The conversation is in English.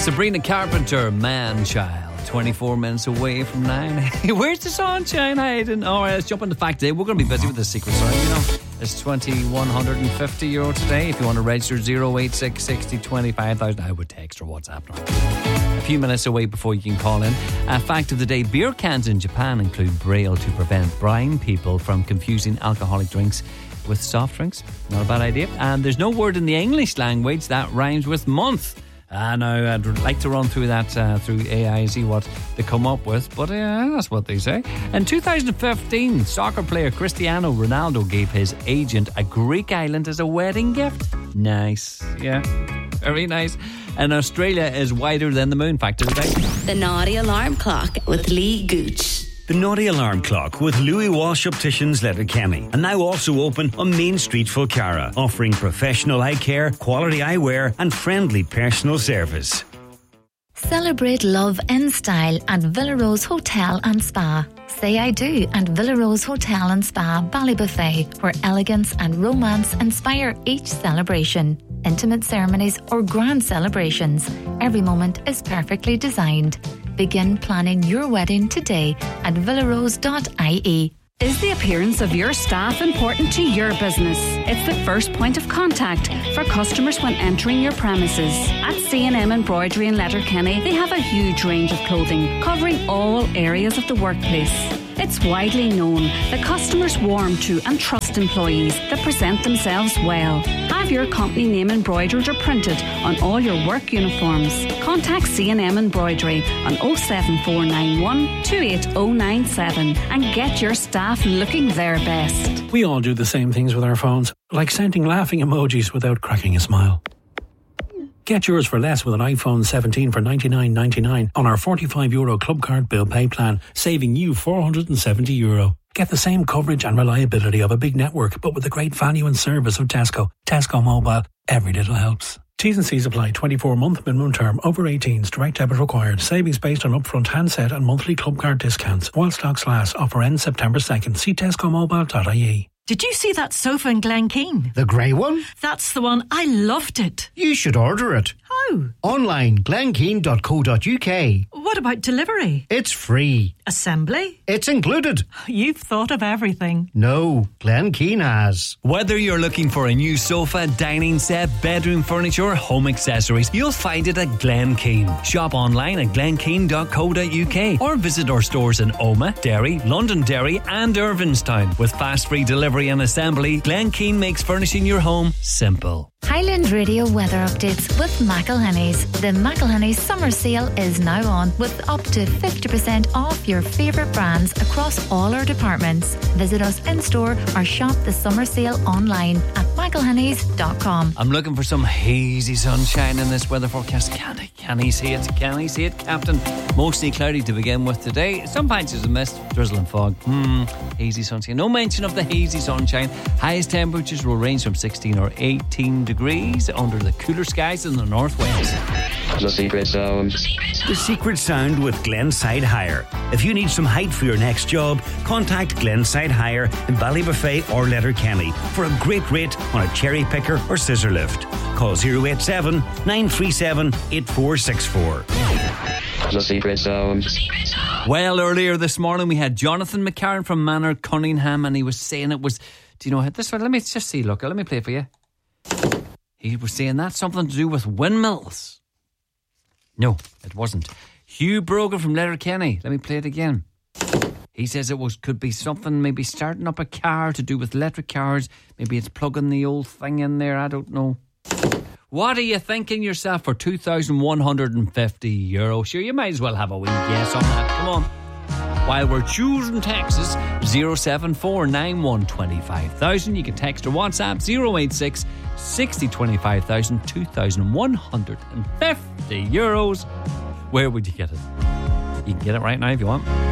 Sabrina Carpenter, Man Child. 24 minutes away from 9. Hey, where's the sunshine hiding? All right, let's jump into fact day. We're going to be busy with the secret sound, you know. It's €2,150 today. If you want to register, 086 60 25,000. I would text or WhatsApp now. A few minutes away before you can call in. Fact of the day, beer cans in Japan include braille to prevent blind people from confusing alcoholic drinks with soft drinks. Not a bad idea. And there's no word in the English language that rhymes with month. Now, I'd like to run through that through AI and see what they come up with, but that's what they say. In 2015, soccer player Cristiano Ronaldo gave his agent a Greek island as a wedding gift. Nice. Yeah, very nice. And Australia is wider than the moon. Fact of the day. The Naughty Alarm Clock with Lee Gooch. The Naughty Alarm Clock with Louis Walsh Opticians Letterkenny, and now also open on Main Street, Fulcara, offering professional eye care, quality eyewear and friendly personal service. Celebrate love in style at Villa Rose Hotel and Spa. Say I do at Villa Rose Hotel and Spa, Ballybuffet, where elegance and romance inspire each celebration. Intimate ceremonies or grand celebrations, every moment is perfectly designed. Begin planning your wedding today at villarose.ie. Is the appearance of your staff important to your business? It's the first point of contact for customers when entering your premises. At C&M Embroidery in Letterkenny, they have a huge range of clothing covering all areas of the workplace. It's widely known that customers warm to and trust employees that present themselves well. Have your company name embroidered or printed on all your work uniforms. Contact C&M Embroidery on 07491 28097 and get your staff looking their best. We all do the same things with our phones, like sending laughing emojis without cracking a smile. Get yours for less with an iPhone 17 for €99.99 on our €45 Club Card Bill Pay plan, saving you €470. Get the same coverage and reliability of a big network, but with the great value and service of Tesco. Tesco Mobile. Every little helps. T's and C's apply. 24-month minimum term. Over 18s. Direct debit required. Savings based on upfront handset and monthly Club Card discounts. While stocks last. Offer ends September 2nd. See tescomobile.ie. Did you see that sofa in Glenkeen? The grey one? That's the one. I loved it. You should order it. How? Online, glenkeen.co.uk. What about delivery? It's free. Assembly? It's included. You've thought of everything. No, Glenkeen has. Whether you're looking for a new sofa, dining set, bedroom furniture, home accessories, you'll find it at Glenkeen. Shop online at glenkeen.co.uk or visit our stores in Omagh, Derry, Londonderry and Irvinstown. With fast free delivery and assembly, Glenkeen makes furnishing your home simple. Highland Radio weather updates with McElhenny's. The McElhenny's summer sale is now on with up to 50% off your favourite brands across all our departments. Visit us in store or shop the summer sale online at mchelhennys.com. I'm looking for some hazy sunshine in this weather forecast. Can he see it? Can he see it, Captain? Mostly cloudy to begin with today. Some patches of mist, drizzle and fog. Hazy sunshine. No mention of the hazy sunshine. Highest temperatures will range from 16 or 18 degrees under the cooler skies in the northwest. The Secret Sound. The Secret Sound with Glenside Hire. If you need some height for your next job, contact Glenside Hire in Ballybuffet or Letterkenny for a great rate on a cherry picker or scissor lift. Call 087 937 8464. The Secret Sound. Well, earlier this morning we had Jonathan McCarran from Manor Cunningham, and he was saying it was, do you know this one? Let me just see, look, let me play it for you. He was saying that's something to do with windmills. No, it wasn't. Hugh Brogan from Letterkenny. Let me play it again. He says could be something, maybe starting up a car to do with electric cars. Maybe it's plugging the old thing in there. I don't know. What are you thinking yourself for €2,150? Sure, you might as well have a wee guess on that. Come on. While we're choosing Texas, 07491 25,000. You can text or WhatsApp 086 60 25,000, €2,150. Where would you get it? You can get it right now if you want.